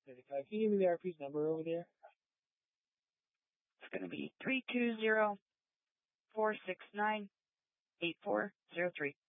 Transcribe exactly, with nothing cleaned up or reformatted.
Can you give me the R P's number over there? It's going to be three two zero, four six nine, eight four zero three.